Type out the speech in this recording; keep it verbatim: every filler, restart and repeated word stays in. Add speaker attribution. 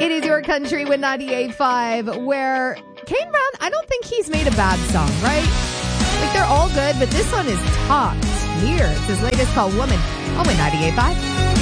Speaker 1: It is your country with ninety-eight point five, where Kane Brown, I don't think he's made a bad song, right? Like, they're all good, but this one is top tier. It's his latest called Woman. Oh, with ninety-eight point five.